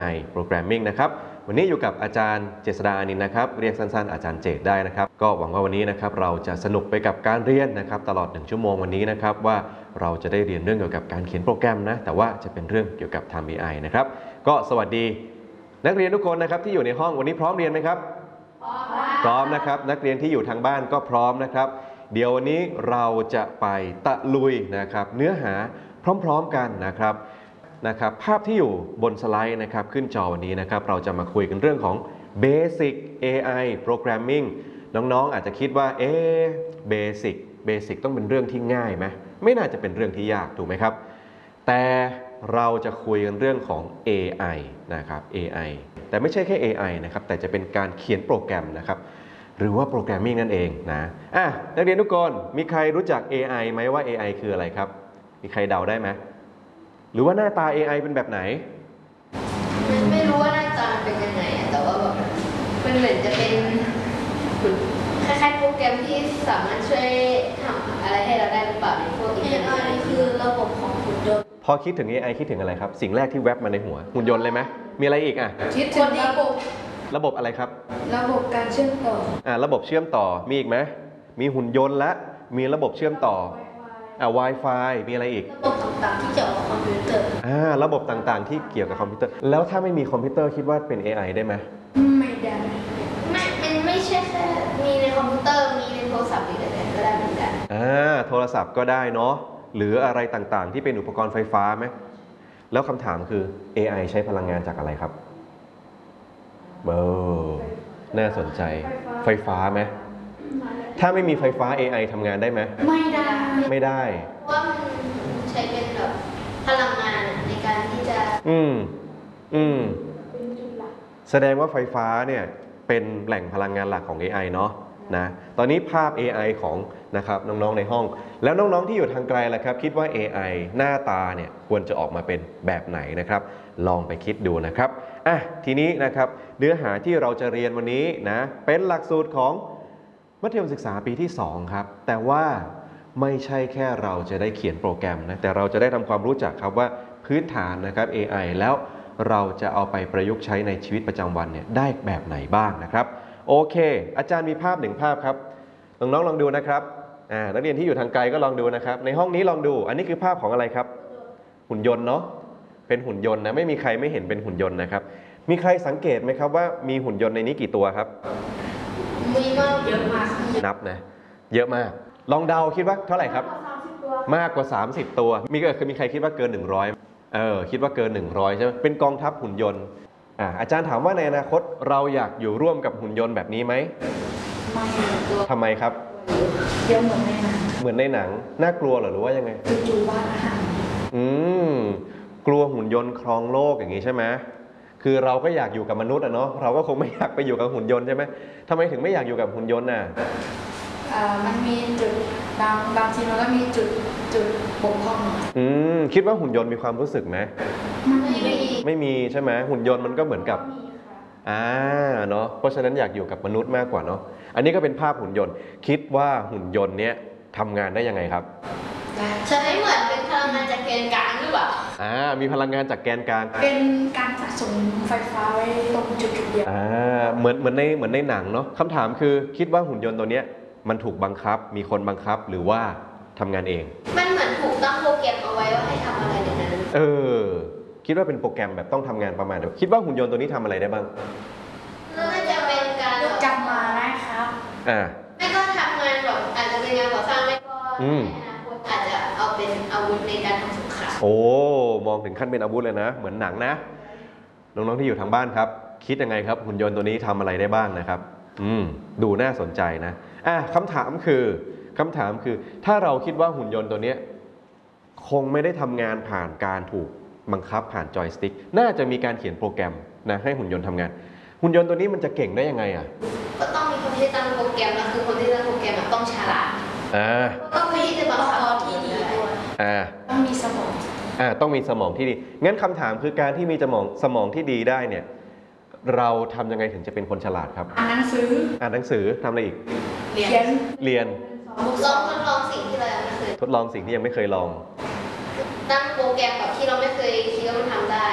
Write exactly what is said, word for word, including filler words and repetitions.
ไอ Programming นะครับวันนี้อยู่กับอาจารย์เจษฎาอานินท์นะครับเรียกสั้นๆอาจารย์เจษได้นะครับก็หวังว่าวันนี้นะครับเราจะสนุกไปกับการเรียนนะครับตลอดหนึ่งชั่วโมงวันนี้นะครับว่าเราจะได้เรียนเรื่องเกี่ยวกับการเขียนโปรแกรมนะแต่ว่าจะเป็นเรื่องเกี่ยวกับทำ เอ ไอ นะครับก็สวัสดีนักเรียนทุกคนนะครับที่อยู่ในห้องวันนี้พร้อมเรียนไหมครับพร้อมนะครับนักเรียนที่อยู่ทางบ้านก็พร้อมนะครับเดี๋ยววันนี้เราจะไปตะลุยนะครับเนื้อหาพร้อมๆกันนะครับนะครับภาพที่อยู่บนสไลด์นะครับขึ้นจอวันนี้นะครับเราจะมาคุยกันเรื่องของ Basic เอ ไอ Programming น้องๆอาจจะคิดว่าเอ๊ะ Basic Basic ต้องเป็นเรื่องที่ง่ายไหมไม่น่าจะเป็นเรื่องที่ยากถูกไหมครับแต่เราจะคุยกันเรื่องของ เอ ไอ นะครับ เอ ไอ แต่ไม่ใช่แค่ เอ ไอ นะครับแต่จะเป็นการเขียนโปรแกรมนะครับหรือว่าโปรแกรมมิ่งนั่นเองนะอ่ะนักเรียนทุกคนมีใครรู้จัก เอ ไอ ไหมว่า เอ ไอ คืออะไรครับมีใครเดาได้ไหมหรือว่าหน้าตา เอ ไอ เป็นแบบไหนไม่ไม่รู้ว่าหน้าตาเป็นยังไงแต่ว่าแบบมันเหมือนจะเป็นคล้ายๆโปรแกรมที่สามารถช่วยทำอะไรให้เราได้หรือเปล่าในพวก เอ ไอ คือระบบของหุ่นยนต์พอคิดถึง เอ ไอ คิดถึงอะไรครับสิ่งแรกที่แวบมาในหัวหุ่นยนต์เลยไหมมีอะไรอีกอ่ะคิดถึงระบบระบบอะไรครับระบบการเชื่อมต่ออ่าระบบเชื่อมต่อมีอีกไหมมีหุ่นยนต์และมีระบบเชื่อมต่ออ่า Wi-Fi มีอะไรอีกระบบต่างๆที่เกี่ยวกับคอมพิวเตอร์อ่าระบบต่างๆที่เกี่ยวกับคอมพิวเตอร์แล้วถ้าไม่มีคอมพิวเตอร์คิดว่าเป็น เอ ไอ ได้ไหมไม่ได้ไม่มันไม่ใช่แค่มีในคอมพิวเตอร์มีในโทรศัพท์หรืออะไรก็ได้เหมือนกันอ่าโทรศัพท์ก็ได้เนาะหรืออะไรต่างๆที่เป็นอุปกรณ์ไฟฟ้าไหมแล้วคำถามคือ เอ ไอ ใช้พลังงานจากอะไรครับเบอร์น่าสนใจไฟฟ้าไหมถ้าไม่มีไฟฟ้า เอ ไอ ทำงานได้ไหมไม่ได้ไม่ได้เพราะว่ามันใช้เป็นแบบพลังงานในการที่จะอืมอืมแสดงว่าไฟฟ้าเนี่ยเป็นแหล่งพลังงานหลักของ เอ ไอ เนาะนะตอนนี้ภาพ เอ ไอ ของนะครับน้องๆในห้องแล้วน้องๆที่อยู่ทางไกลล่ะครับคิดว่า เอ ไอ หน้าตาเนี่ยควรจะออกมาเป็นแบบไหนนะครับลองไปคิดดูนะครับอ่ะทีนี้นะครับเนื้อหาที่เราจะเรียนวันนี้นะเป็นหลักสูตรของมัธยมศึกษาปีที่สองครับแต่ว่าไม่ใช่แค่เราจะได้เขียนโปรแกรมนะแต่เราจะได้ทำความรู้จักครับว่าพื้นฐานนะครับ เอ ไอ แล้วเราจะเอาไปประยุกต์ใช้ในชีวิตประจำวันเนี่ยได้แบบไหนบ้างนะครับโอเคอาจารย์มีภาพหนึ่งภาพครับน้องๆลองดูนะครับอ่านักเรียนที่อยู่ทางไกลก็ลองดูนะครับในห้องนี้ลองดูอันนี้คือภาพของอะไรครับหุ่นยนต์เนาะเป็นหุ่นยนต์นะไม่มีใครไม่เห็นเป็นหุ่นยนต์นะครับมีใครสังเกตไหมครับว่ามีหุ่นยนต์ในนี้กี่ตัวครับมีมากเยอะมากนับนะเยอะมากลองเดาคิดว่าเท่าไหร่ครับมากกว่าสามสิบตัวมีก็คือมีใครคิดว่าเกินหนึ่งร้อยเออคิดว่าเกินหนึ่งร้อยใช่ไหมเป็นกองทัพหุ่นยนต์อ่าอาจารย์ถามว่าในอนาคตเราอยากอยู่ร่วมกับหุ่นยนต์แบบนี้ไหมไม่ทำไมครับเยอะเหมือนในหนังเหมือนในหนังน่ากลัวเหรอหรือว่ายังไงจู่ๆบ้านอาหารอืมกลัวหุ่นยนต์ครองโลกอย่างนี้ใช่ไหมคือเราก็อยากอยู่กับมนุษย์อะเนาะเราก็คงไม่อยากไปอยู่กับหุ่นยนต์ใช่ไหมทำไมถึงไม่อยากอยู่กับหุ่นยนต์น่ะมันมีจุดบางบางทีมันก็มีจุดจุดบกพร่องอืมคิดว่าหุ่นยนต์มีความรู้สึกไหมไม่มีไม่มีใช่ไหมหุ่นยนต์มันก็เหมือนกับอ่าเนาะเพราะฉะนั้นอยากอยู่กับมนุษย์มากกว่าเนาะอันนี้ก็เป็นภาพหุ่นยนต์คิดว่าหุ่นยนต์เนี้ยทำงานได้ยังไงครับใช้เหมือนเป็นพลังงานจากแกนกลางหรือเปล่าอ่ามีพลังงานจากแกนกลางเป็นการสะสมไฟฟ้าไว้ตรงจุดจุดเดียวอ่าเหมือนเหมือนในเหมือนในหนังเนาะคำถามคือคิดว่าหุ่นยนต์ตัวเนี้ยมันถูกบังคับมีคนบังคับหรือว่าทำงานเองมันเหมือนถูกตั้งโปรแกรมเอาไว้ว่าให้ทำอะไรอย่างนั้นเออคิดว่าเป็นโปรแกรมแบบต้องทำงานประมาณเดียวคิดว่าหุ่นยนต์ตัวนี้ทำอะไรได้บ้างน่าจะเป็นการจำมาได้ครับอ่าไม่ก็ทำงานแบบอาจจะเป็นงานก่อสร้างไม่ก็ในอนาคตอาจจะเอาเป็นอาวุธในการทำสงครามโอ้มองถึงขั้นเป็นอาวุธเลยนะเหมือนหนังนะน้องๆที่อยู่ทางบ้านครับคิดยังไงครับหุ่นยนต์ตัวนี้ทำอะไรได้บ้างนะครับอืมดูน่าสนใจนะอ่ะคำถามคือคำถามคือถ้าเราคิดว่าหุ่นยนต์ตัวนี้คงไม่ได้ทำงานผ่านการถูกบังคับผ่านจอยสติ๊กน่าจะมีการเขียนโปรแกรมนะให้หุ่นยนต์ทำงานหุ่นยนต์ตัวนี้มันจะเก่งได้ยังไงอ่ะก็ต้องมีคนที่ตั้งโปรแกรมแล้วคือคนที่ตั้งโปรแกรมต้องฉลาดอ่าต้องมีที่บังคับที่ดีด้วยอ่าต้องมีสมองอ่าต้องมีสมองที่ดีงั้นคำถามคือการที่มีสมองสมองที่ดีได้เนี่ยเราทำยังไงถึงจะเป็นคนฉลาดครับอ่านหนังสืออ่านหนังสือทำอะไรอีกเรียนเรียนลองทดลองสิ่งที่เรายังไม่เคยทดลองสิ่งที่ยังไม่เคยลองตั้งโปรแกรมแบบที่เราไม่เคยคิดว่ามันทำได้